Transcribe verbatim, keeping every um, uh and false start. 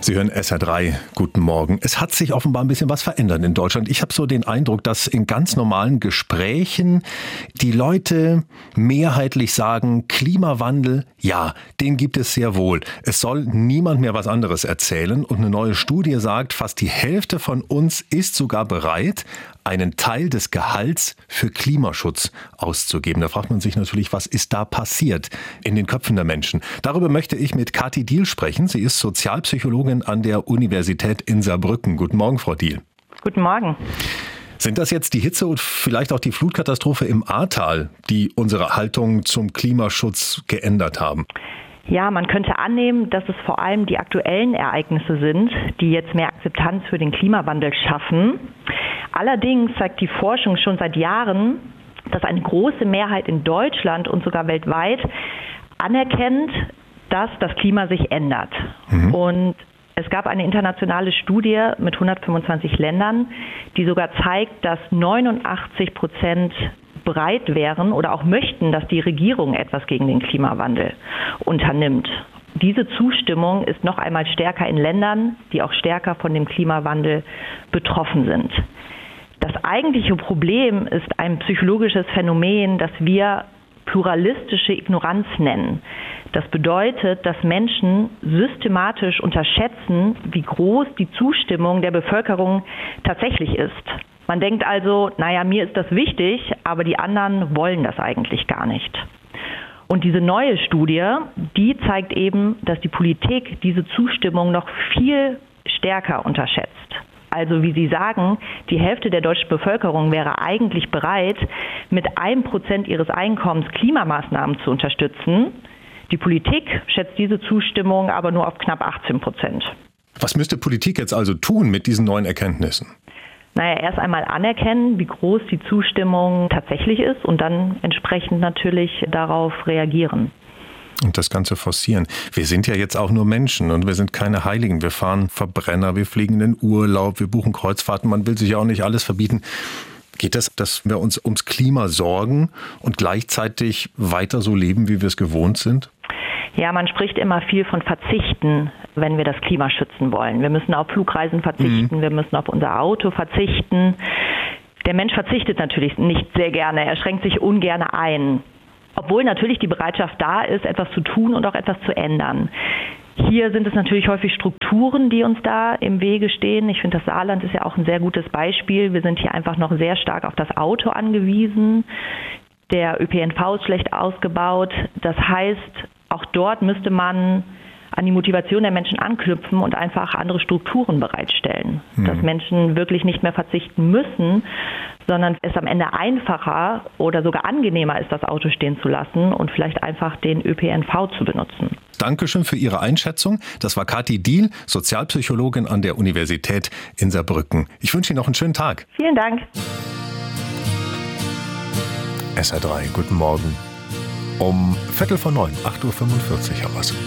Sie hören S R drei. Guten Morgen. Es hat sich offenbar ein bisschen was verändert in Deutschland. Ich habe so den Eindruck, dass in ganz normalen Gesprächen die Leute mehrheitlich sagen, Klimawandel, ja, den gibt es sehr wohl. Es soll niemand mehr was anderes erzählen. Und eine neue Studie sagt, fast die Hälfte von uns ist sogar bereit, einen Teil des Gehalts für Klimaschutz auszugeben. Da fragt man sich natürlich, was ist da passiert in den Köpfen der Menschen? Darüber möchte ich mit Kathi Diehl sprechen. Sie ist Sozialpsychologin an der Universität in Saarbrücken. Guten Morgen, Frau Diehl. Guten Morgen. Sind das jetzt die Hitze und vielleicht auch die Flutkatastrophe im Ahrtal, die unsere Haltung zum Klimaschutz geändert haben? Ja, man könnte annehmen, dass es vor allem die aktuellen Ereignisse sind, die jetzt mehr Akzeptanz für den Klimawandel schaffen. Allerdings zeigt die Forschung schon seit Jahren, dass eine große Mehrheit in Deutschland und sogar weltweit anerkennt, dass das Klima sich ändert. Mhm. Und es gab eine internationale Studie mit hundertfünfundzwanzig Ländern, die sogar zeigt, dass neunundachtzig Prozent bereit wären oder auch möchten, dass die Regierung etwas gegen den Klimawandel unternimmt. Diese Zustimmung ist noch einmal stärker in Ländern, die auch stärker von dem Klimawandel betroffen sind. Das eigentliche Problem ist ein psychologisches Phänomen, das wir pluralistische Ignoranz nennen. Das bedeutet, dass Menschen systematisch unterschätzen, wie groß die Zustimmung der Bevölkerung tatsächlich ist. Man denkt also, naja, mir ist das wichtig, aber die anderen wollen das eigentlich gar nicht. Und diese neue Studie, die zeigt eben, dass die Politik diese Zustimmung noch viel stärker unterschätzt. Also wie Sie sagen, die Hälfte der deutschen Bevölkerung wäre eigentlich bereit, mit einem Prozent ihres Einkommens Klimamaßnahmen zu unterstützen. Die Politik schätzt diese Zustimmung aber nur auf knapp achtzehn Prozent. Was müsste Politik jetzt also tun mit diesen neuen Erkenntnissen? Naja, erst einmal anerkennen, wie groß die Zustimmung tatsächlich ist und dann entsprechend natürlich darauf reagieren. Und das Ganze forcieren. Wir sind ja jetzt auch nur Menschen und wir sind keine Heiligen. Wir fahren Verbrenner, wir fliegen in den Urlaub, wir buchen Kreuzfahrten. Man will sich ja auch nicht alles verbieten. Geht das, dass wir uns ums Klima sorgen und gleichzeitig weiter so leben, wie wir es gewohnt sind? Ja, man spricht immer viel von Verzichten, wenn wir das Klima schützen wollen. Wir müssen auf Flugreisen verzichten, mhm. wir müssen auf unser Auto verzichten. Der Mensch verzichtet natürlich nicht sehr gerne, er schränkt sich ungern ein. Obwohl natürlich die Bereitschaft da ist, etwas zu tun und auch etwas zu ändern. Hier sind es natürlich häufig Strukturen, die uns da im Wege stehen. Ich finde, das Saarland ist ja auch ein sehr gutes Beispiel. Wir sind hier einfach noch sehr stark auf das Auto angewiesen. Der Ö P N V ist schlecht ausgebaut. Das heißt, auch dort müsste man an die Motivation der Menschen anknüpfen und einfach andere Strukturen bereitstellen. Mhm. Dass Menschen wirklich nicht mehr verzichten müssen, sondern es am Ende einfacher oder sogar angenehmer ist, das Auto stehen zu lassen und vielleicht einfach den Ö P N V zu benutzen. Dankeschön für Ihre Einschätzung. Das war Kathi Diehl, Sozialpsychologin an der Universität in Saarbrücken. Ich wünsche Ihnen noch einen schönen Tag. Vielen Dank. S R drei, guten Morgen. Um Viertel vor neun, acht Uhr fünfundvierzig haben wir es.